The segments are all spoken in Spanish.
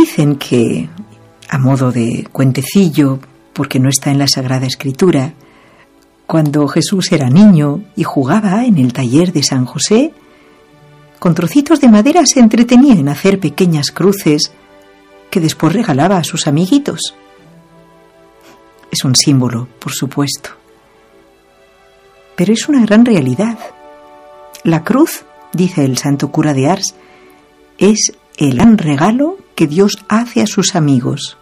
Dicen que, a modo de cuentecillo, porque no está en la Sagrada Escritura, cuando Jesús era niño y jugaba en el taller de San José, con trocitos de madera se entretenía en hacer pequeñas cruces que después regalaba a sus amiguitos. Es un símbolo, por supuesto, pero es una gran realidad. La cruz, dice el santo cura de Ars, es el gran regalo que Dios hace a sus amigos.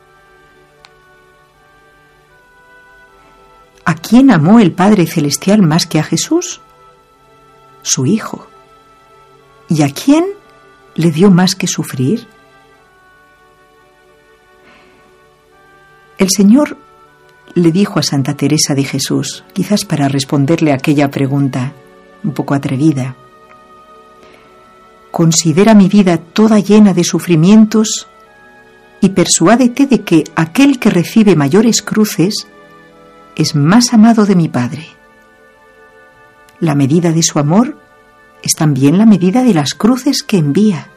¿A quién amó el Padre Celestial más que a Jesús? Su Hijo. ¿Y a quién le dio más que sufrir? El Señor le dijo a Santa Teresa de Jesús, quizás para responderle a aquella pregunta un poco atrevida: considera mi vida toda llena de sufrimientos y persuádete de que aquel que recibe mayores cruces es más amado de mi Padre. La medida de su amor es también la medida de las cruces que envía.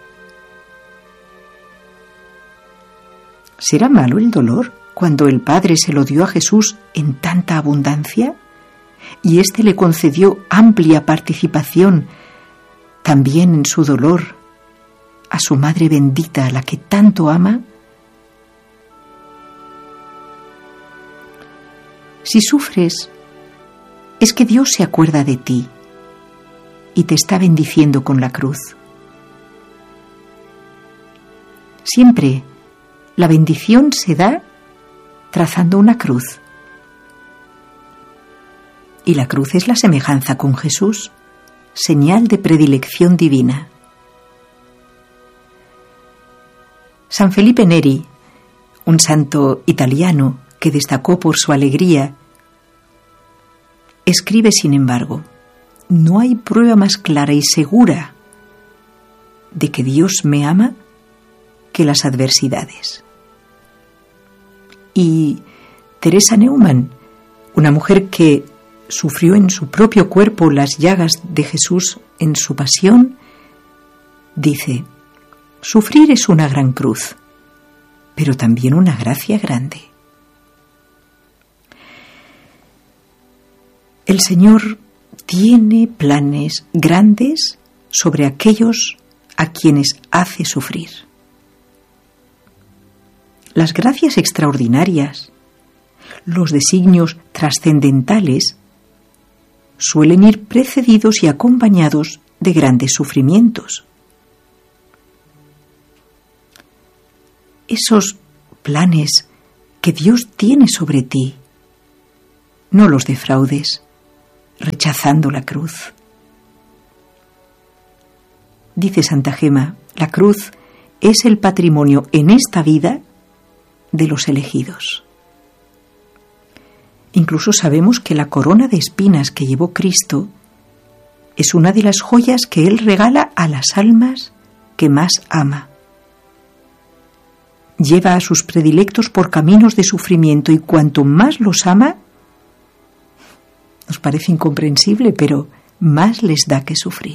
¿Será malo el dolor cuando el Padre se lo dio a Jesús en tanta abundancia y éste le concedió amplia participación también en su dolor a su Madre bendita, a la que tanto ama? Si sufres, es que Dios se acuerda de ti y te está bendiciendo con la cruz. Siempre la bendición se da trazando una cruz. Y la cruz es la semejanza con Jesús, señal de predilección divina. San Felipe Neri, un santo italiano que destacó por su alegría, escribe, sin embargo: no hay prueba más clara y segura de que Dios me ama que las adversidades. Y Teresa Neumann, una mujer que sufrió en su propio cuerpo las llagas de Jesús en su pasión, dice: sufrir es una gran cruz, pero también una gracia grande. El Señor tiene planes grandes sobre aquellos a quienes hace sufrir. Las gracias extraordinarias, los designios trascendentales, suelen ir precedidos y acompañados de grandes sufrimientos. Esos planes que Dios tiene sobre ti, no los defraudes rechazando la cruz. Dice Santa Gema: la cruz es el patrimonio en esta vida de los elegidos. Incluso sabemos que la corona de espinas que llevó Cristo es una de las joyas que Él regala a las almas que más ama. Lleva a sus predilectos por caminos de sufrimiento y cuanto más los ama, nos parece incomprensible, pero más les da que sufrir.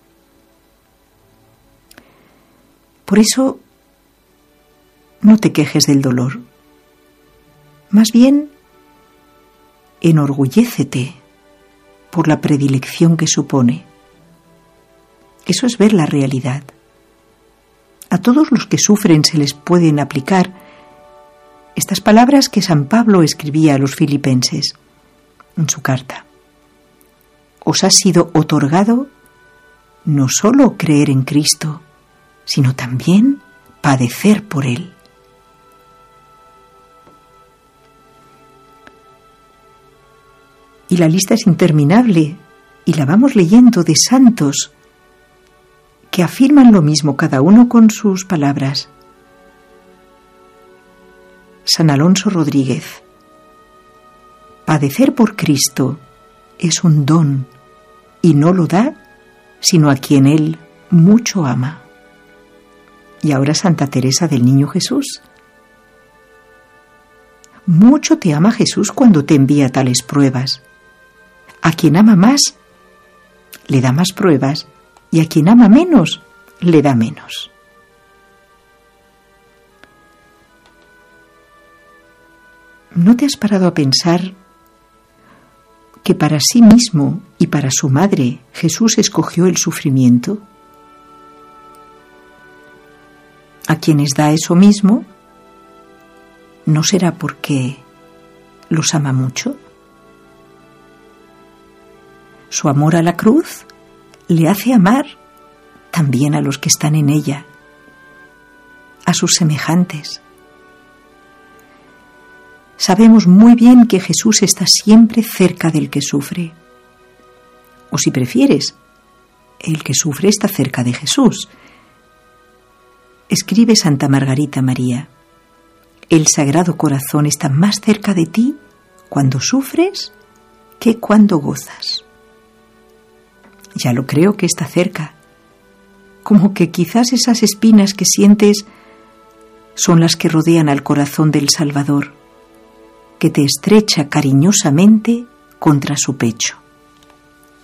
Por eso, no te quejes del dolor. Más bien, enorgullécete por la predilección que supone. Eso es ver la realidad. A todos los que sufren se les pueden aplicar estas palabras que San Pablo escribía a los filipenses en su carta: os ha sido otorgado no solo creer en Cristo, sino también padecer por Él. Y la lista es interminable, y la vamos leyendo, de santos que afirman lo mismo, cada uno con sus palabras. San Alonso Rodríguez: padecer por Cristo es un don y no lo da sino a quien Él mucho ama. Y ahora Santa Teresa del Niño Jesús: mucho te ama Jesús cuando te envía tales pruebas. A quien ama más, le da más pruebas, y a quien ama menos, le da menos. ¿No te has parado a pensar que para sí mismo y para su madre Jesús escogió el sufrimiento? A quienes da eso mismo, ¿no será porque los ama mucho? Su amor a la cruz le hace amar también a los que están en ella, a sus semejantes. Sabemos muy bien que Jesús está siempre cerca del que sufre. O si prefieres, el que sufre está cerca de Jesús. Escribe Santa Margarita María: el Sagrado Corazón está más cerca de ti cuando sufres que cuando gozas. Ya lo creo que está cerca, como que quizás esas espinas que sientes son las que rodean al corazón del Salvador, que te estrecha cariñosamente contra su pecho.